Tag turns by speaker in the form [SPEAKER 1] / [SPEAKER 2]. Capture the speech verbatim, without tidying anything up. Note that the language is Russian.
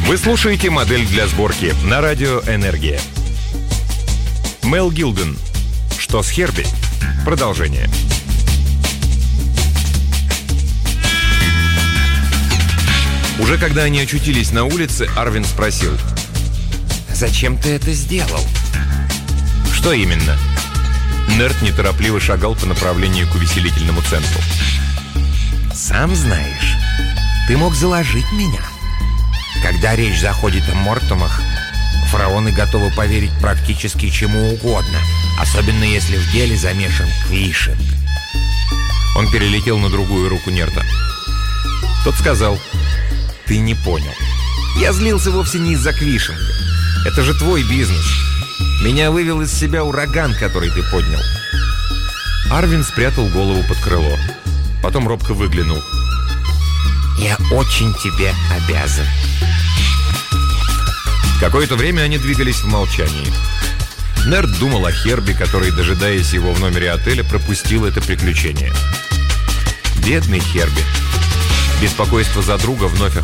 [SPEAKER 1] Вы слушаете «Модель для сборки» на радио «Энергия». Мел Гилден. Что с Херби? Продолжение. Уже когда они очутились на улице, Арвин спросил: «Зачем ты это сделал?» «Что именно?» Нерд неторопливо шагал по направлению к увеселительному центру.
[SPEAKER 2] «Сам знаешь, ты мог заложить меня. Когда речь заходит о Мортомах, фараоны готовы поверить практически чему угодно, особенно если в деле замешан Квишинг».
[SPEAKER 1] Он перелетел на другую руку Нерда. Тот сказал: «Ты не понял. Я злился вовсе не из-за Квишинга. Это же твой бизнес. Меня вывел из себя ураган, который ты поднял». Арвин спрятал голову под крыло. Потом робко выглянул.
[SPEAKER 2] «Я очень тебе обязан».
[SPEAKER 1] Какое-то время они двигались в молчании. Нерд думал о Херби, который, дожидаясь его в номере отеля, пропустил это приключение. Бедный Херби. Беспокойство за друга вновь